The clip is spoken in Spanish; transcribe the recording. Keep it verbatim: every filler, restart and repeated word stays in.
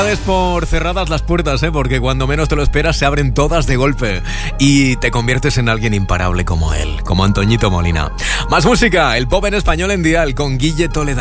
Por cerradas las puertas, ¿eh? Porque cuando menos te lo esperas se abren todas de golpe y te conviertes en alguien imparable como él, como Antoñito Molina. Más música, el pop en español en Dial con Guille Toledano.